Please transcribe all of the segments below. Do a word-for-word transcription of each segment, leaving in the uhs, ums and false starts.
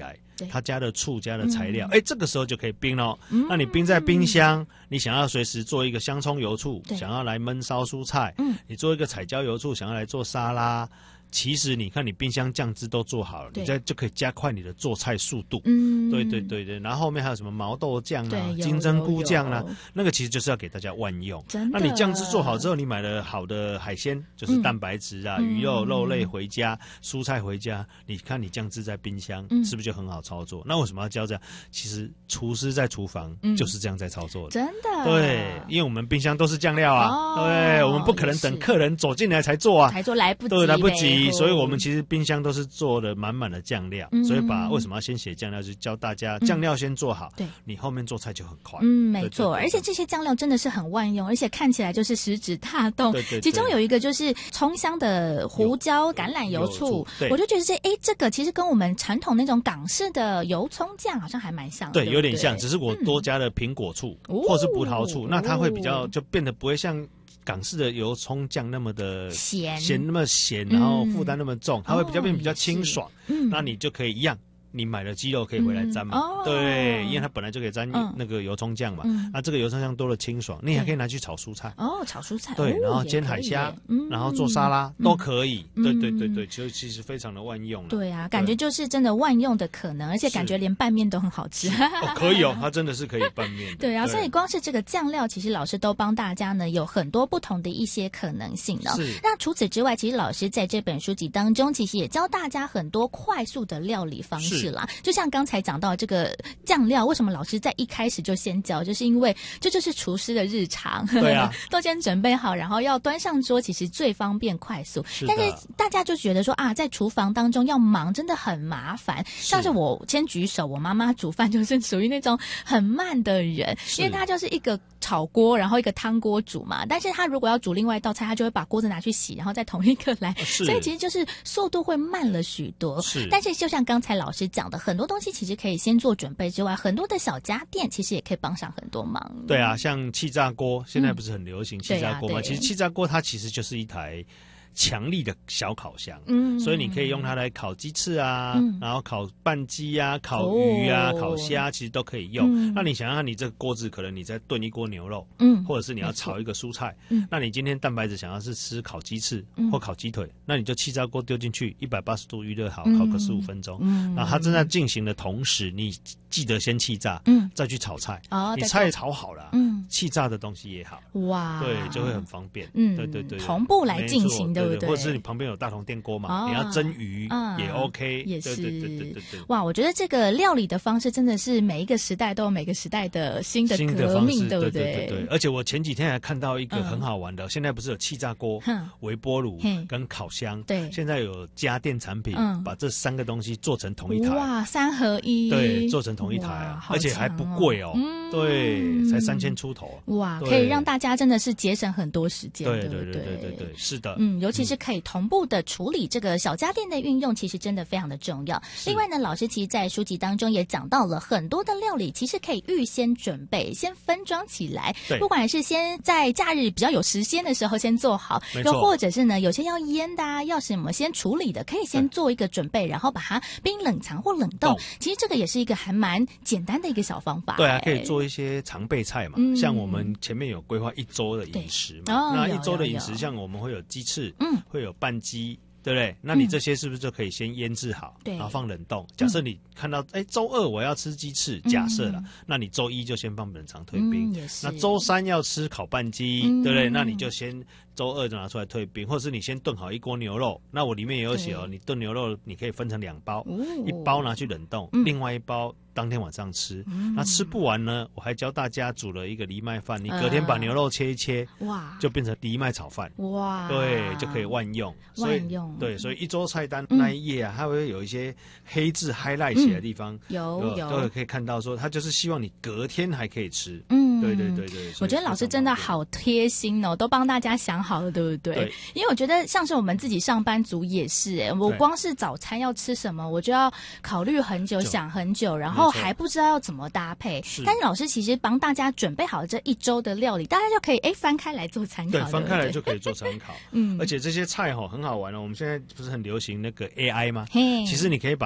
来，它加了醋，加了材料， 嗯、 哎，这个时候就可以冰咯。嗯、那你冰在冰箱，嗯、你想要随时做一个香葱油醋，想要来焖烧蔬菜，嗯、你做一个彩椒油醋，想要来做沙拉。其实你看，你冰箱酱汁都做好了，你这就可以加快你的做菜速度。嗯，对对对对。然后后面还有什么毛豆酱啊、金针菇酱啊，那个其实就是要给大家万用。 真的。 那你酱汁做好之后，你买了好的海鲜，就是蛋白质啊、嗯、鱼肉、肉类回家，蔬菜回家，你看你酱汁在冰箱，嗯、是不是就很好操作？那为什么要教这样？其实厨师在厨房就是这样在操作的。 真的。 对，因为我们冰箱都是酱料啊，哦、对，我们不可能等客人走进来才做啊， 才做来不及， 对，来不及。所以我们其实冰箱都是做了满满的酱料，嗯、所以把为什么要先写酱料，就是教大家酱料先做好，对、嗯，你后面做菜就很快。 嗯，没错，而且这些酱料真的是很万用，而且看起来就是食指大动。对 对, 对，其中有一个就是葱香的胡椒橄榄油醋，我就觉得这哎，这个其实跟我们传统那种港式的油葱酱好像还蛮像的， 对，有点像，只是我多加了苹果醋、嗯、或是葡萄醋，哦、那它会比较就变得不会像港式的油葱酱那么的咸， 咸那么咸，然后负担那么重，嗯、它会比较变比较清爽。嗯，那你就可以一样。你买了鸡肉可以回来沾嘛？嗯哦、对，因为它本来就可以沾那个油葱酱嘛。嗯、那这个油葱酱多了清爽，你还可以拿去炒蔬菜。 哦，炒蔬菜。 对， 哦、 然后煎海虾，嗯、然后做沙拉、嗯、都可以。嗯、对对对对，其实其实非常的万用了。 对啊，感觉就是真的万用的可能，而且感觉连拌面都很好吃。 哦，可以哦，它真的是可以拌面。 对啊，对，所以光是这个酱料，其实老师都帮大家呢有很多不同的一些可能性呢。是。那除此之外，其实老师在这本书籍当中，其实也教大家很多快速的料理方式啦，就像刚。刚才讲到这个酱料，为什么老师在一开始就先教？就是因为这就是厨师的日常， 对啊， 都先准备好，然后要端上桌，其实最方便快速。是但是大家就觉得说啊，在厨房当中要忙真的很麻烦。像是我先举手，我妈妈煮饭就是属于那种很慢的人，因为她就是一个炒锅，然后一个汤锅煮嘛。但是她如果要煮另外一道菜，她就会把锅子拿去洗，然后再同一个来，所以其实就是速度会慢了许多。是，但是就像刚才老师讲的，很多东西其实可以先做准备之外，很多的小家电其实也可以帮上很多忙。 对啊，像气炸锅，现在不是很流行气炸锅吗？嗯啊、其实气炸锅它其实就是一台强力的小烤箱，嗯，所以你可以用它来烤鸡翅啊，嗯、然后烤半鸡啊、烤鱼啊、哦、烤虾，其实都可以用。嗯、那你想想，你这个锅子可能你在炖一锅牛肉，嗯，或者是你要炒一个蔬菜，嗯，那你今天蛋白质想要是吃烤鸡翅、嗯、或烤鸡腿，那你就气炸锅丢进去，一百八十度预热好，嗯、烤个十五分钟，嗯，然后它正在进行的同时，你记得先气炸，嗯，再去炒菜，哦，你菜炒好了，嗯，气炸的东西也好，哇，对，就会很方便，嗯，对对 对, 对， 同步来进行的。对对， 或者是你旁边有大同电锅嘛，哦、你要蒸鱼、嗯、也 OK， 也是， 对对对对对对。 哇，我觉得这个料理的方式真的是每一个时代都有每个时代的新的革命，对不对？ 对对对对。而且我前几天还看到一个很好玩的，嗯、现在不是有气炸锅、嗯、微波炉跟烤箱，对，现在有家电产品、嗯、把这三个东西做成同一台， 哇，三合一， 对，做成同一台啊，而且还不贵哦，嗯、对，才三千出头， 哇，可以让大家真的是节省很多时间， 对对对对对对对，是的， 嗯，尤其是可以同步的处理这个小家电的运用，其实真的非常的重要。另外呢，老师其实在书籍当中也讲到了很多的料理，其实可以预先准备，先分装起来。不管是先在假日比较有时间的时候先做好，又或者是呢有些要腌的啊，要什么先处理的，可以先做一个准备，然后把它冰冷藏或冷冻。其实这个也是一个还蛮简单的一个小方法。 对啊，可以做一些常备菜嘛，嗯、像我们前面有规划一周的饮食嘛，哦、那一周的饮食像我们会有鸡翅，嗯，会有半鸡。对不对？那你这些是不是就可以先腌制好，嗯、然后放冷冻？假设你看到哎，周二我要吃鸡翅，嗯、假设了，那你周一就先放冷藏退冰。嗯、那周三要吃烤半鸡，嗯、对不对？那你就先周二就拿出来退冰，或者是你先炖好一锅牛肉。那我里面也有写哦，你炖牛肉你可以分成两包，哦、一包拿去冷冻，嗯、另外一包当天晚上吃。嗯、那吃不完呢，我还教大家煮了一个藜麦饭，你隔天把牛肉切一切，哇、呃，就变成藜麦炒饭。哇，对，就可以万用。 万用。 对，所以一周菜单那一页啊，嗯、它会有一些黑字 highlight 写的地方，嗯、 有有都可以看到说，它就是希望你隔天还可以吃。嗯，对对对对。 我觉得老师真的好贴心哦，都帮大家想好了，对不对？对。因为我觉得像是我们自己上班族也是，哎，我光是早餐要吃什么，我就要考虑很久，想很久，然后还不知道要怎么搭配。但是老师其实帮大家准备好这一周的料理，大家就可以哎翻开来做参考。 对，翻开来就可以做参考。嗯，而且这些菜哈很好玩哦，我们现在不是很流行那个 A I 吗？其实你可以把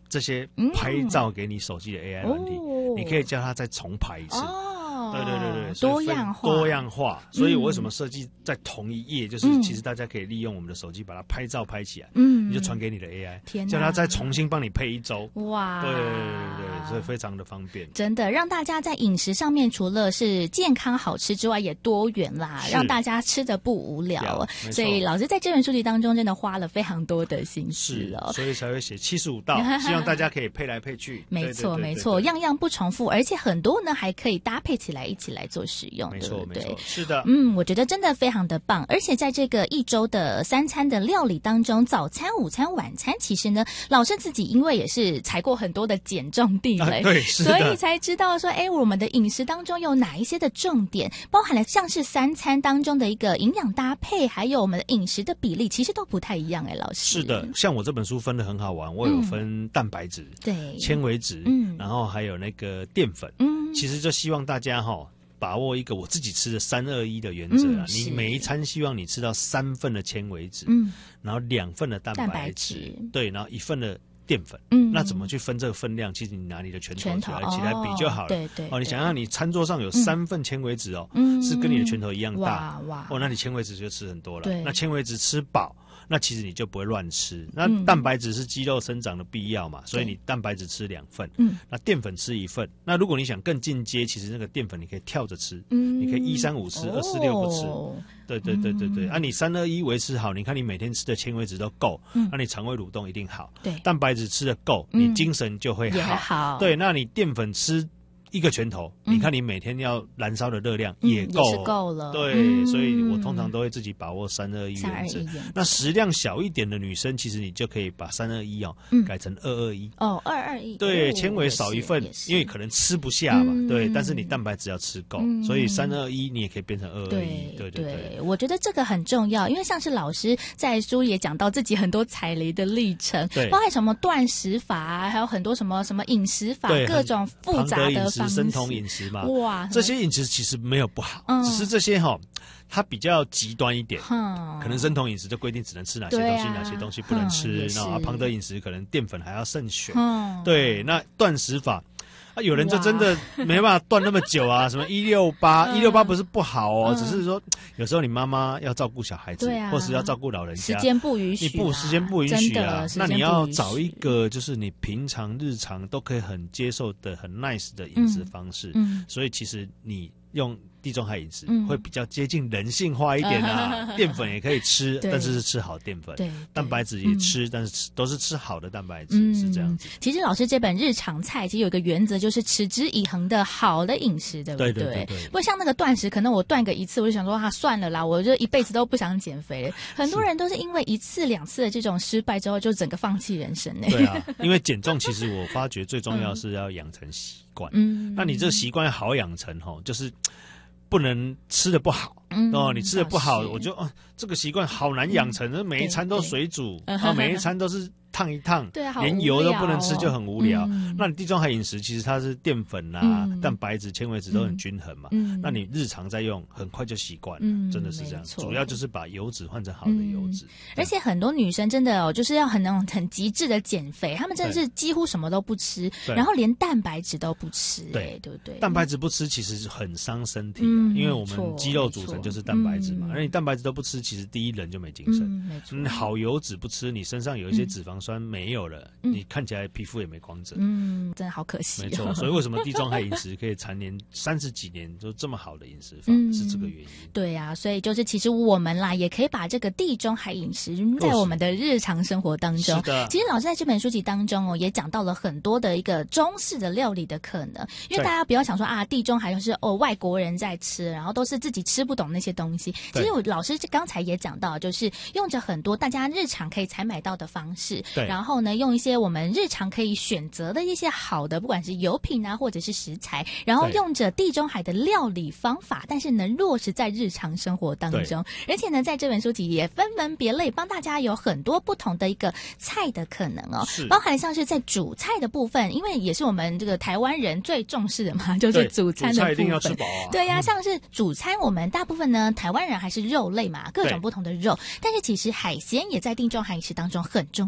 这些拍照给你手机的 A I 软体，嗯、你可以叫它再重拍一次。哦对对对对， 多样化， 多样化。所以我为什么设计在同一页？就是其实大家可以利用我们的手机把它拍照拍起来，嗯，你就传给你的 A I， 天哪， 叫它再重新帮你配一周。 哇， 对对对对，所以非常的方便。 真的让大家在饮食上面除了是健康好吃之外，也多元啦，让大家吃得不无聊。所以老师在这本书籍当中真的花了非常多的心思哦， 所以才会写七十五道，希望大家可以配来配去。 没错没错，样样不重复，而且很多呢还可以搭配起来一起来做使用， 没错， 对不对？ 是的， 嗯，我觉得真的非常的棒。而且在这个一周的三餐的料理当中，早餐、午餐、晚餐，其实呢，老师自己因为也是踩过很多的减重地雷， 啊、对， 所以才知道说，哎，我们的饮食当中有哪一些的重点，包含了像是三餐当中的一个营养搭配，还有我们的饮食的比例，其实都不太一样。哎，老师， 是的，像我这本书分得很好玩，我有分蛋白质、嗯、 对， 纤维质，嗯，然后还有那个淀粉，嗯，其实就希望大家哈、哦。把握一个我自己吃的三二一的原则啊，嗯、你每一餐希望你吃到三份的纤维质，嗯，然后两份的蛋白质，对，然后一份的淀粉，嗯，那怎么去分这个分量？其实你拿你的拳头起来起来比就好了， 对对。 哦，你想让你餐桌上有三份纤维质哦，嗯，是跟你的拳头一样大，哇哇，哦，那你纤维质就吃很多了，对，那纤维质吃饱。那其实你就不会乱吃。那蛋白质是肌肉生长的必要嘛，嗯、所以你蛋白质吃两份，嗯，那淀粉吃一份。那如果你想更进阶，其实那个淀粉你可以跳着吃，嗯，你可以一三五吃，二四六不吃。对对对对对，嗯、啊，你三二一维持好，你看你每天吃的纤维质都够，那、嗯啊、你肠胃蠕动一定好。对，蛋白质吃的够，你精神就会好。 好， 对，那你淀粉吃。一个拳头，嗯、你看你每天要燃烧的热量也够， 嗯、也是够了。 对，嗯、所以我通常都会自己把握三二一原则。那食量小一点的女生，其实你就可以把三二一哦、嗯、改成二二一。 哦，二二一。 对，纤维少一份，因为可能吃不下嘛。嗯、对，但是你蛋白质要吃够，嗯、所以三二一你也可以变成二二一。对对 对, 对， 我觉得这个很重要，因为像是老师在书也讲到自己很多踩雷的历程，包含什么断食法啊，还有很多什么什么饮食法，各种复杂的方式， 生酮饮食。 哇， 这些饮食其实没有不好，嗯、只是这些哈、哦，它比较极端一点。嗯、可能生酮饮食就规定只能吃哪些东西，啊、哪些东西不能吃。那、嗯、庞德饮食可能淀粉还要慎选。嗯、对，那断食法。啊，有人就真的没办法断那么久啊，什么一六八，一六八不是不好哦，嗯、只是说有时候你妈妈要照顾小孩子，啊、或是要照顾老人家， 时间不允许、啊， 你不时间不允许啊，那你要找一个就是你平常日常都可以很接受的很 nice 的饮食方式，嗯嗯、所以其实你用地中海饮食会比较接近人性化一点啊，嗯、淀粉也可以吃，但是是吃好淀粉，蛋白质也吃，嗯、但是吃都是吃好的蛋白质，嗯、是这样子。 其实老师这本日常菜其实有一个原则，就是持之以恒的好的饮食，对不对？ 对对对对。 不像那个断食，可能我断个一次，我就想说啊，算了啦，我就一辈子都不想减肥了。很多人都是因为一次两次的这种失败之后，就整个放弃人生呢。 对啊，因为减重其实我发觉最重要是要养成习惯，嗯，那你这个习惯好养成吼，就是。不能吃的不好、嗯、哦，你吃的不好，我就哦，这个习惯好难养成，嗯、每一餐都水煮，啊，每一餐都是烫一烫， 对啊， 连油都不能吃就很无聊。嗯、那你地中海饮食其实它是淀粉啊、嗯、蛋白质、纤维质都很均衡嘛，嗯、那你日常在用，很快就习惯了，嗯、真的是这样。主要就是把油脂换成好的油脂。嗯、 而且很多女生真的哦，就是要很那种很极致的减肥，她们真的是几乎什么都不吃，然后连蛋白质都不吃，对对不对？ 蛋白质不吃其实很伤身体、啊。嗯因为我们肌肉组成就是蛋白质嘛，而、嗯、你蛋白质都不吃，其实第一人就没精神。嗯，没错。嗯、好油脂不吃，你身上有一些脂肪酸没有了，嗯、你看起来皮肤也没光泽。嗯， 真的好可惜、哦。 没错，所以为什么地中海饮食可以蝉联三十几年都这么好的饮食法，嗯、是这个原因。 对啊，所以就是其实我们啦，也可以把这个地中海饮食在我们的日常生活当中。是的。其实老师在这本书籍当中哦，也讲到了很多的一个中式的料理的可能，因为大家不要想说啊，地中海就是哦外国人在吃，然后都是自己吃不懂那些东西。其实我老师刚才也讲到，就是用着很多大家日常可以采买到的方式，然后呢，用一些我们日常可以选择的一些好的，不管是油品啊，或者是食材，然后用着地中海的料理方法，但是能落实在日常生活当中。而且呢，在这本书籍也分门别类，帮大家有很多不同的一个菜的可能哦，包含像是在主菜的部分，因为也是我们这个台湾人最重视的嘛，就是主餐的部分。 主菜一定要吃饱啊。 对呀、啊，像是主餐。我们大部分呢，台湾人还是肉类嘛，各种不同的肉。但是其实海鲜也在地中海饮食当中很重要耶。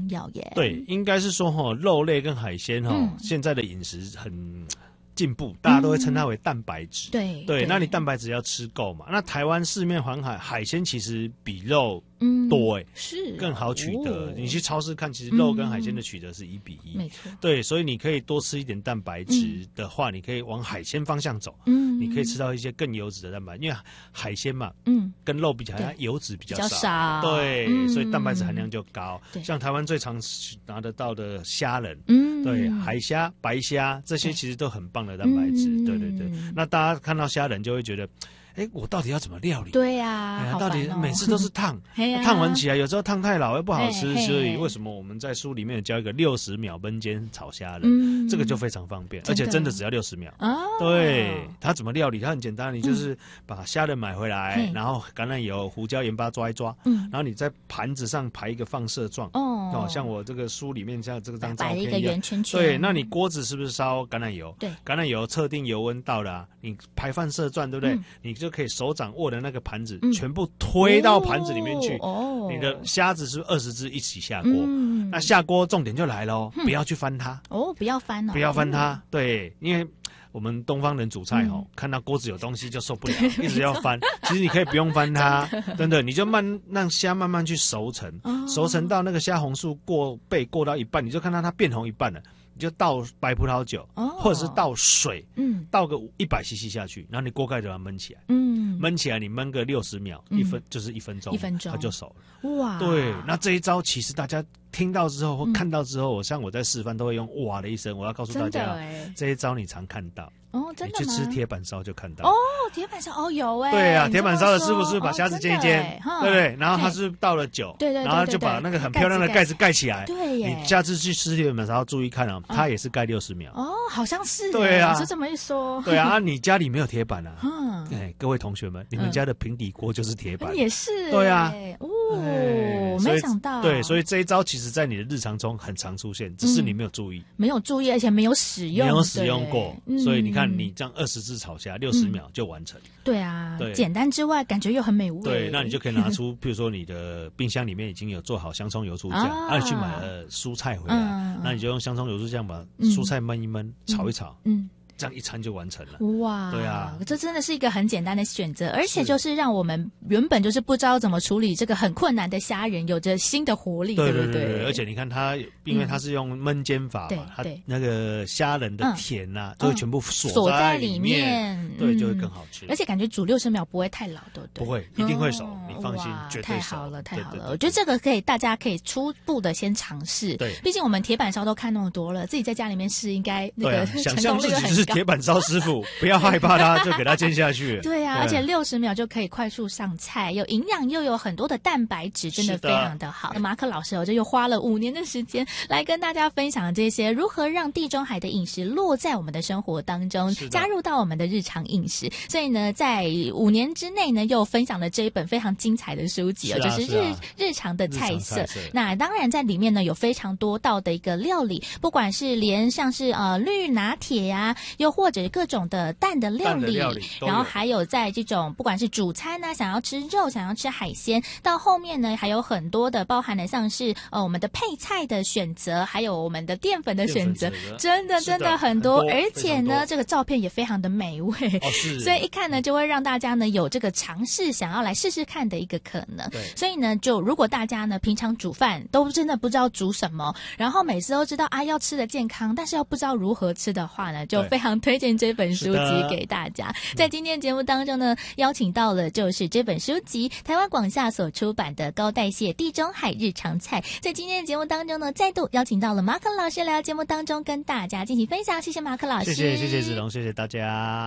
耶。 对，应该是说哈，肉类跟海鲜哈，嗯、现在的饮食很进步，大家都会称它为蛋白质。 嗯、对对，那你蛋白质要吃够嘛？那台湾四面环海，海鲜其实比肉嗯多哎、欸， 是更好取得。哦、你去超市看，其实肉跟海鲜的取得是一比一、嗯， 没错。 对，所以你可以多吃一点蛋白质的话，嗯、你可以往海鲜方向走。嗯，你可以吃到一些更优质的蛋白，因为海鲜嘛，嗯，跟肉比起来，它油脂比较少， 比较少对、嗯，所以蛋白质含量就高。像台湾最常拿得到的虾仁，嗯，对，海虾、白虾这些其实都很棒的蛋白质。嗯、对对对，那大家看到虾仁就会觉得。哎，我到底要怎么料理？ 对呀、啊哎， 到底每次都是烫，烫完起来有时候烫太老又不好吃，所以为什么我们在书里面有教一个六十秒焖煎炒虾仁、嗯，这个就非常方便，而且真的只要六十秒。哦，对，它怎么料理？它很简单，你就是把虾仁买回来，嗯、然后橄榄油、胡椒、盐巴抓一抓，嗯，然后你在盘子上排一个放射状，哦，哦像我这个书里面像这个张照片一样， 摆一个圆圈圈。 对，那你锅子是不是烧橄榄油？ 对， 橄榄油测定油温到了、啊，你排放射状，对不对？嗯、你就可以手掌握的那个盘子、嗯、全部推到盘子里面去，哦，你的虾子是不是二十只一起下锅？嗯，那下锅重点就来了哦、嗯，不要去翻它哦，不要翻哦， 不要翻它，嗯、对，因为我们东方人煮菜哦、嗯，看到锅子有东西就受不了，一直要翻。其实你可以不用翻它，真的，你就慢让虾慢慢去熟成，哦、熟成到那个虾红素过焙过到一半，你就看到它变红一半了。你就倒白葡萄酒，哦、或者是倒水，嗯，倒个一百 C C 下去，然后你锅盖就把它焖起来，嗯，焖起来你焖个六十秒，一、嗯、分就是一分钟， 一分钟它就熟了。 哇， 对，那这一招其实大家听到之后或看到之后，嗯、像我在示范都会用哇的一声，我要告诉大家，这一招你常看到。 哦，真的吗？ 你去吃铁板烧就看到哦，铁板烧哦有哎， 对啊，铁板烧的师傅是不是把虾子煎一煎，哦、对不对？然后他是倒了酒， 对对， 然后就把那个很漂亮的盖子盖起来。 对耶， 你下次去吃铁板烧注意看啊，它也是盖六十秒。 哦，好像是。 对啊， 是这么一说。 对啊，你家里没有铁板啊？嗯，哎，各位同学们，你们家的平底锅就是铁板。 也是。 对啊。 哦，没想到。 对，所以这一招其实在你的日常中很常出现，只是你没有注意， 没有注意，而且没有使用， 没有使用过，所以你看你这样二十。只炒虾六十秒就完成、嗯， 对啊，对，简单之外感觉又很美味。 对，那你就可以拿出，比如说你的冰箱里面已经有做好香葱油醋酱，啊，你去买了蔬菜回来，嗯、那你就用香葱油醋酱把蔬菜焖一焖，嗯、炒一炒，嗯。这样一餐就完成了。 哇， 对啊， 这真的是一个很简单的选择，而且就是让我们原本就是不知道怎么处理这个很困难的虾仁，有着新的活力， 对不对？ 对对，而且你看它，因为它是用焖煎法嘛，它那个虾仁的甜呐，就会全部锁在里面，对，就会更好吃。 而且感觉煮六十秒不会太老，对不对？ 不会，一定会熟，你放心，绝对熟。 太好了，太好了！我觉得这个可以，大家可以初步的先尝试。 对， 毕竟我们铁板烧都看那么多了，自己在家里面试，应该那个想象自己是铁板烧师傅。不要害怕它，就给它煎下去。 对啊，而且六十秒就可以快速上菜，有营养又有很多的蛋白质，真的非常的好。马可老师哦，这又花了五年的时间来跟大家分享这些如何让地中海的饮食落在我们的生活当中，加入到我们的日常饮食。所以呢，在五年之内呢，又分享了这一本非常精彩的书籍哦，是啊、就是日、啊、日常的菜色。那当然在里面呢有非常多道的一个料理，不管是连像是呃绿拿铁呀、啊，又或者各种的蛋的料理，料理然后还有在这种不管是主餐呢，想要吃肉，想要吃海鲜，到后面呢还有很多的包含的像是呃我们的配菜的选择，还有我们的淀粉的选择，真的真的很多，而且呢这个照片也非常的美味， 哦、是所以一看呢就会让大家呢有这个尝试想要来试试看的一个可能。所以呢就如果大家呢平常煮饭都真的不知道煮什么，然后每次都知道啊要吃的健康，但是又不知道如何吃的话呢，就非常推荐这本书籍给大家。在今天节目当中呢，邀请到了就是这本书籍台湾广夏所出版的《高代谢地中海日常菜》。在今天的节目当中呢，再度邀请到了马可老师来到节目当中跟大家进行分享。谢谢马可老师， 谢谢谢谢子龙，谢谢大家。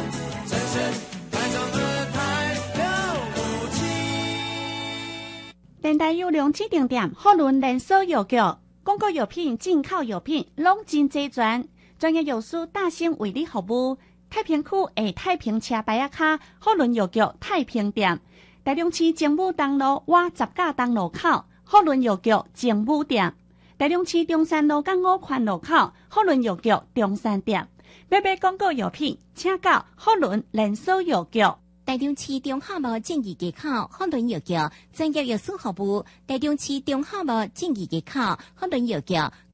电台有两千定点，好论连锁药局、广告药品、进口药品，拢真齐全。专业药师大兴为你服务。太平区的太平车牌仔卡好伦药局太平店，台中市政府东路瓦十架东路口好伦药局政府店，台中市中山路港五环路口好伦药局中山店。要买广告药品，请到好伦连锁药局。 台中市中华路正义街口法轮药局专业药师服务，台中市中华路正义街口法轮药局